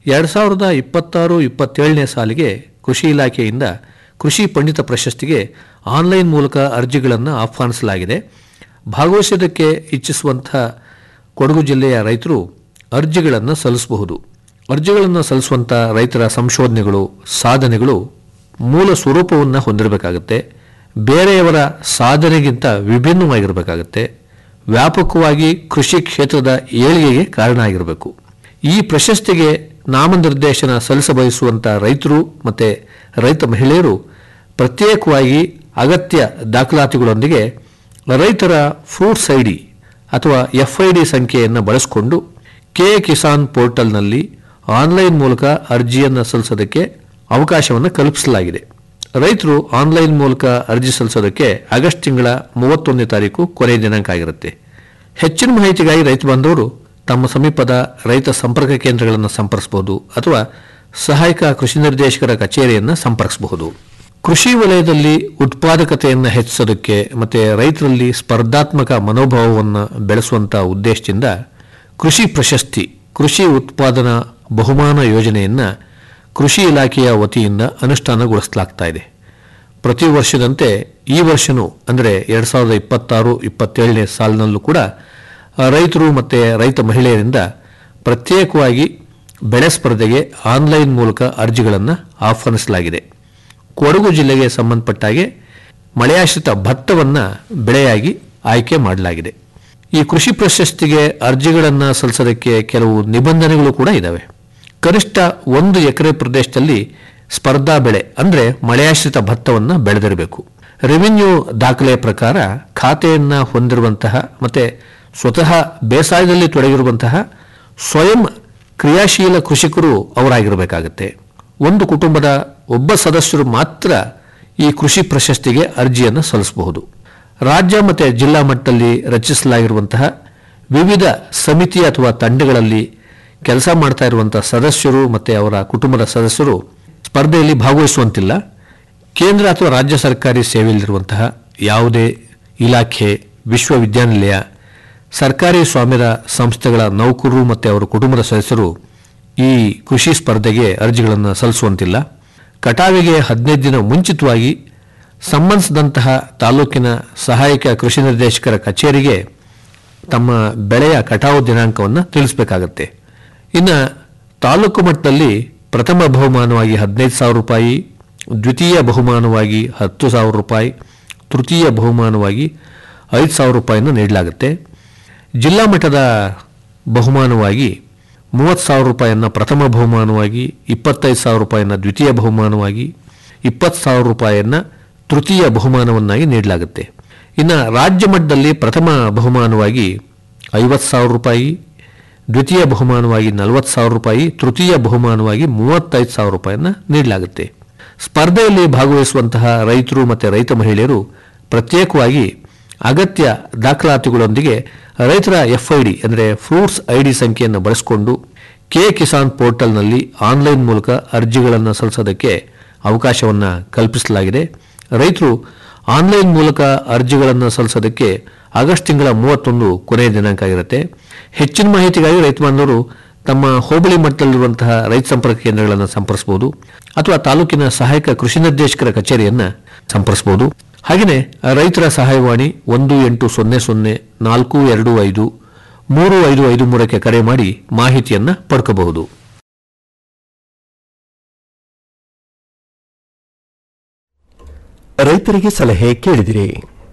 2026-27ನೇ ಸಾಲಿಗೆ ಕೃಷಿ ಇಲಾಖೆಯಿಂದ ಕೃಷಿ ಪಂಡಿತ ಪ್ರಶಸ್ತಿಗೆ ಆನ್ಲೈನ್ ಮೂಲಕ ಅರ್ಜಿಗಳನ್ನು ಆಹ್ವಾನಿಸಲಾಗಿದೆ. ಭಾಗವಹಿಸೋದಕ್ಕೆ ಇಚ್ಛಿಸುವಂಥ ಕೊಡಗು ಜಿಲ್ಲೆಯ ರೈತರು ಅರ್ಜಿಗಳನ್ನು ಸಲ್ಲಿಸಬಹುದು. ಅರ್ಜಿಗಳನ್ನು ಸಲ್ಲಿಸುವಂಥ ರೈತರ ಸಂಶೋಧನೆಗಳು, ಸಾಧನೆಗಳು ಮೂಲ ಸ್ವರೂಪವನ್ನು ಹೊಂದಿರಬೇಕಾಗುತ್ತೆ. ಬೇರೆಯವರ ಸಾಧನೆಗಿಂತ ವಿಭಿನ್ನವಾಗಿರಬೇಕಾಗುತ್ತೆ. ವ್ಯಾಪಕವಾಗಿ ಕೃಷಿ ಕ್ಷೇತ್ರದ ಏಳಿಗೆಗೆ ಕಾರಣ ಆಗಿರಬೇಕು. ಈ ಪ್ರಶಸ್ತಿಗೆ ನಾಮನಿರ್ದೇಶನ ಸಲ್ಲಿಸಬಯಸುವಂಥ ರೈತರು ಮತ್ತು ರೈತ ಮಹಿಳೆಯರು ಪ್ರತ್ಯೇಕವಾಗಿ ಅಗತ್ಯ ದಾಖಲಾತಿಗಳೊಂದಿಗೆ ರೈತರ ಫ್ರೂಟ್ಸ್ ಐಡಿ ಅಥವಾ FID ಸಂಖ್ಯೆಯನ್ನು ಬಳಸಿಕೊಂಡು ಕಿಸಾನ್ ಪೋರ್ಟಲ್ನಲ್ಲಿ ಆನ್ಲೈನ್ ಮೂಲಕ ಅರ್ಜಿಯನ್ನು ಸಲ್ಲಿಸೋದಕ್ಕೆ ಅವಕಾಶವನ್ನು ಕಲ್ಪಿಸಲಾಗಿದೆ. ರೈತರು ಆನ್ಲೈನ್ ಮೂಲಕ ಅರ್ಜಿ ಸಲ್ಲಿಸೋದಕ್ಕೆ ಆಗಸ್ಟ್ ತಿಂಗಳ 31ನೇ ತಾರೀಕು ಕೊನೆಯ ದಿನಾಂಕ ಆಗಿರುತ್ತೆ. ಹೆಚ್ಚಿನ ಮಾಹಿತಿಗಾಗಿ ರೈತ ಬಾಂಧವರು ತಮ್ಮ ಸಮೀಪದ ರೈತ ಸಂಪರ್ಕ ಕೇಂದ್ರಗಳನ್ನು ಸಂಪರ್ಕಿಸಬಹುದು ಅಥವಾ ಸಹಾಯಕ ಕೃಷಿ ನಿರ್ದೇಶಕರ ಕಚೇರಿಯನ್ನು ಸಂಪರ್ಕಿಸಬಹುದು. ಕೃಷಿ ವಲಯದಲ್ಲಿ ಉತ್ಪಾದಕತೆಯನ್ನು ಹೆಚ್ಚಿಸೋದಕ್ಕೆ ಮತ್ತು ರೈತರಲ್ಲಿ ಸ್ಪರ್ಧಾತ್ಮಕ ಮನೋಭಾವವನ್ನು ಬೆಳೆಸುವಂಥ ಉದ್ದೇಶದಿಂದ ಕೃಷಿ ಪ್ರಶಸ್ತಿ, ಕೃಷಿ ಉತ್ಪಾದನಾ ಬಹುಮಾನ ಯೋಜನೆಯನ್ನು ಕೃಷಿ ಇಲಾಖೆಯ ವತಿಯಿಂದ ಅನುಷ್ಠಾನಗೊಳಿಸಲಾಗ್ತಾ ಇದೆ. ಪ್ರತಿ ವರ್ಷದಂತೆ ಈ ವರ್ಷವೂ ಅಂದರೆ 2026-27ನೇ ಸಾಲಿನಲ್ಲೂ ಕೂಡ ರೈತರು ಮತ್ತು ರೈತ ಮಹಿಳೆಯರಿಂದ ಪ್ರತ್ಯೇಕವಾಗಿ ಬೆಳೆ ಸ್ಪರ್ಧೆಗೆ ಆನ್ಲೈನ್ ಮೂಲಕ ಅರ್ಜಿಗಳನ್ನು ಆಹ್ವಾನಿಸಲಾಗಿದೆ. ಕೊಡಗು ಜಿಲ್ಲೆಗೆ ಸಂಬಂಧಪಟ್ಟಾಗೆ ಮಳೆಯಾಶ್ರಿತ ಭತ್ತವನ್ನು ಬೆಳೆಯಾಗಿ ಆಯ್ಕೆ ಮಾಡಲಾಗಿದೆ. ಈ ಕೃಷಿ ಪ್ರಶಸ್ತಿಗೆ ಅರ್ಜಿಗಳನ್ನು ಸಲ್ಲಿಸೋದಕ್ಕೆ ಕೆಲವು ನಿಬಂಧನೆಗಳು ಕೂಡ ಇದ್ದಾವೆ. ಕನಿಷ್ಠ 1 ಎಕರೆ ಪ್ರದೇಶದಲ್ಲಿ ಸ್ಪರ್ಧಾ ಬೆಳೆ ಅಂದರೆ ಮಳೆಯಾಶ್ರಿತ ಭತ್ತವನ್ನು ಬೆಳೆದಿರಬೇಕು. ರೆವಿನ್ಯೂ ದಾಖಲೆಯ ಪ್ರಕಾರ ಖಾತೆಯನ್ನು ಹೊಂದಿರುವಂತಹ ಮತ್ತು ಸ್ವತಃ ಬೇಸಾಯದಲ್ಲಿ ತೊಡಗಿರುವಂತಹ ಸ್ವಯಂ ಕ್ರಿಯಾಶೀಲ ಕೃಷಿಕರು ಅವರಾಗಿರಬೇಕಾಗತ್ತೆ. ಒಂದು ಕುಟುಂಬದ ಒಬ್ಬ ಸದಸ್ಯರು ಮಾತ್ರ ಈ ಕೃಷಿ ಪ್ರಶಸ್ತಿಗೆ ಅರ್ಜಿಯನ್ನು ಸಲ್ಲಿಸಬಹುದು. ರಾಜ್ಯ ಮತ್ತು ಜಿಲ್ಲಾ ಮಟ್ಟದಲ್ಲಿ ರಚಿಸಲಾಗಿರುವಂತಹ ವಿವಿಧ ಸಮಿತಿ ಅಥವಾ ತಂಡಗಳಲ್ಲಿ ಕೆಲಸ ಮಾಡ್ತಾ ಇರುವಂತಹ ಸದಸ್ಯರು ಮತ್ತು ಅವರ ಕುಟುಂಬದ ಸದಸ್ಯರು ಸ್ಪರ್ಧೆಯಲ್ಲಿ ಭಾಗವಹಿಸುವಂತಿಲ್ಲ. ಕೇಂದ್ರ ಅಥವಾ ರಾಜ್ಯ ಸರ್ಕಾರಿ ಸೇವೆಯಲ್ಲಿರುವಂತಹ ಯಾವುದೇ ಇಲಾಖೆ, ವಿಶ್ವವಿದ್ಯಾನಿಲಯ, ಸರ್ಕಾರಿ ಸ್ವಾಮ್ಯದ ಸಂಸ್ಥೆಗಳ ನೌಕರರು ಮತ್ತು ಅವರ ಕುಟುಂಬದ ಸದಸ್ಯರು ಈ ಕೃಷಿ ಸ್ಪರ್ಧೆಗೆ ಅರ್ಜಿಗಳನ್ನು ಸಲ್ಲಿಸುವಂತಿಲ್ಲ. ಕಟಾವಿಗೆ 15 ದಿನ ಮುಂಚಿತವಾಗಿ ಸಂಬಂಧಿಸಿದಂತಹ ತಾಲೂಕಿನ ಸಹಾಯಕ ಕೃಷಿ ನಿರ್ದೇಶಕರ ಕಚೇರಿಗೆ ತಮ್ಮ ಬೆಳೆಯ ಕಟಾವು ದಿನಾಂಕವನ್ನು ತಿಳಿಸಬೇಕಾಗತ್ತೆ. ಇನ್ನು ತಾಲೂಕು ಮಟ್ಟದಲ್ಲಿ ಪ್ರಥಮ ಬಹುಮಾನವಾಗಿ 15,000 ರೂಪಾಯಿ, ದ್ವಿತೀಯ ಬಹುಮಾನವಾಗಿ 10,000 ರೂಪಾಯಿ, ತೃತೀಯ ಬಹುಮಾನವಾಗಿ 5,000 ರೂಪಾಯಿಯನ್ನು ನೀಡಲಾಗುತ್ತೆ. ಜಿಲ್ಲಾ ಮಟ್ಟದ ಬಹುಮಾನವಾಗಿ 30,000 ರೂಪಾಯಿಯನ್ನು ಪ್ರಥಮ ಬಹುಮಾನವಾಗಿ, 25,000 ರೂಪಾಯಿಯನ್ನು ದ್ವಿತೀಯ ಬಹುಮಾನವಾಗಿ, 20,000 ರೂಪಾಯಿಯನ್ನು ತೃತೀಯ ಬಹುಮಾನವನ್ನಾಗಿ ನೀಡಲಾಗುತ್ತೆ. ಇನ್ನು ರಾಜ್ಯ ಮಟ್ಟದಲ್ಲಿ ಪ್ರಥಮ ಬಹುಮಾನವಾಗಿ 50,000 ರೂಪಾಯಿ, ದ್ವಿತೀಯ ಬಹುಮಾನವಾಗಿ 40,000 ರೂಪಾಯಿ, ತೃತೀಯ ಬಹುಮಾನವಾಗಿ 35,000 ರೂಪಾಯಿಯನ್ನು ನೀಡಲಾಗುತ್ತೆ. ಸ್ಪರ್ಧೆಯಲ್ಲಿ ಭಾಗವಹಿಸುವಂತಹ ರೈತರು ಮತ್ತು ರೈತ ಮಹಿಳೆಯರು ಪ್ರತ್ಯೇಕವಾಗಿ ಅಗತ್ಯ ದಾಖಲಾತಿಗಳೊಂದಿಗೆ ರೈತರ FID ಅಂದರೆ ಫ್ರೂಟ್ಸ್ ID ಸಂಖ್ಯೆಯನ್ನು ಬಳಸಿಕೊಂಡು ಕಿಸಾನ್ ಪೋರ್ಟಲ್ನಲ್ಲಿ ಆನ್ಲೈನ್ ಮೂಲಕ ಅರ್ಜಿಗಳನ್ನು ಸಲ್ಲಿಸೋದಕ್ಕೆ ಅವಕಾಶವನ್ನು ಕಲ್ಪಿಸಲಾಗಿದೆ. ರೈತರು ಆನ್ಲೈನ್ ಮೂಲಕ ಅರ್ಜಿಗಳನ್ನು ಸಲ್ಲಿಸೋದಕ್ಕೆ ಆಗಸ್ಟ್ ತಿಂಗಳ 31 ಕೊನೆಯ ದಿನಾಂಕ ಆಗಿರುತ್ತೆ. ಹೆಚ್ಚಿನ ಮಾಹಿತಿಗಾಗಿ ರೈತ ಬಾಂಧವರು ತಮ್ಮ ಹೋಬಳಿ ಮಟ್ಟದಲ್ಲಿರುವಂತಹ ರೈತ ಸಂಪರ್ಕ ಕೇಂದ್ರಗಳನ್ನು ಸಂಪರ್ಕಿಸಬಹುದು ಅಥವಾ ತಾಲೂಕಿನ ಸಹಾಯಕ ಕೃಷಿ ನಿರ್ದೇಶಕರ ಕಚೇರಿಯನ್ನು ಸಂಪರ್ಕಿಸಬಹುದು. ಹಾಗೆಯೇ ರೈತರ ಸಹಾಯವಾಣಿ 1800-425-3553ಕ್ಕೆ ಕರೆ ಮಾಡಿ ಮಾಹಿತಿಯನ್ನು ಪಡ್ಕೋಬಹುದು. ರೈತರಿಗೆ ಸಲಹೆ ಕೇಳಿದಿರಿ.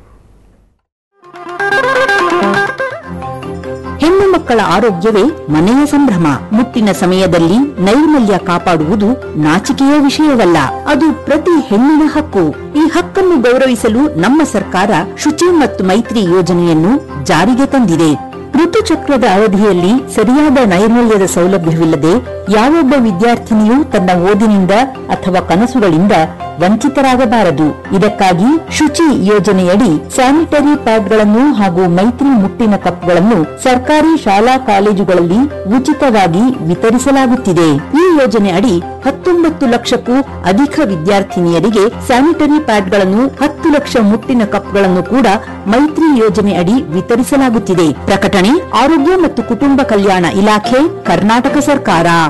ಹೆಣ್ಣು ಮಕ್ಕಳ ಆರೋಗ್ಯವೇ ಮನೆಯ ಸಂಭ್ರಮ. ಮುಟ್ಟಿನ ಸಮಯದಲ್ಲಿ ನೈರ್ಮಲ್ಯ ಕಾಪಾಡುವುದು ನಾಚಿಕೆಯ ವಿಷಯವಲ್ಲ, ಅದು ಪ್ರತಿ ಹೆಣ್ಣಿನ ಹಕ್ಕು. ಈ ಹಕ್ಕನ್ನು ಗೌರವಿಸಲು ನಮ್ಮ ಸರ್ಕಾರ ಶುಚಿ ಮತ್ತು ಮೈತ್ರಿ ಯೋಜನೆಯನ್ನು ಜಾರಿಗೆ ತಂದಿದೆ. ಋತುಚಕ್ರದ ಅವಧಿಯಲ್ಲಿ ಸರಿಯಾದ ನೈರ್ಮಲ್ಯದ ಸೌಲಭ್ಯವಿಲ್ಲದೆ ಯಾವೊಬ್ಬ ವಿದ್ಯಾರ್ಥಿನಿಯೂ ತನ್ನ ಓದಿನಿಂದ ಅಥವಾ ಕನಸುಗಳಿಂದ ವಂಚಿತರಾಗಬಾರದು. ಇದಕ್ಕಾಗಿ ಶುಚಿ ಯೋಜನೆಯಡಿ ಸ್ಯಾನಿಟರಿ ಪ್ಯಾಡ್ಗಳನ್ನು ಹಾಗೂ ಮೈತ್ರಿ ಮುಟ್ಟಿನ ಕಪ್ಗಳನ್ನು ಸರ್ಕಾರಿ ಶಾಲಾ ಕಾಲೇಜುಗಳಲ್ಲಿ ಉಚಿತವಾಗಿ ವಿತರಿಸಲಾಗುತ್ತಿದೆ. ಈ ಯೋಜನೆ ಅಡಿ 19 ಲಕ್ಷಕ್ಕೂ ಅಧಿಕ ವಿದ್ಯಾರ್ಥಿನಿಯರಿಗೆ ಸ್ಯಾನಿಟರಿ ಪ್ಯಾಡ್ಗಳನ್ನು, 10 ಲಕ್ಷ ಮುಟ್ಟಿನ ಕಪ್ಗಳನ್ನು ಕೂಡ ಮೈತ್ರಿ ಯೋಜನೆ ಅಡಿ ವಿತರಿಸಲಾಗುತ್ತಿದೆ. ಪ್ರಕಟಣೆ ಆರೋಗ್ಯ ಮತ್ತು ಕುಟುಂಬ ಕಲ್ಯಾಣ ಇಲಾಖೆ, ಕರ್ನಾಟಕ ಸರ್ಕಾರ.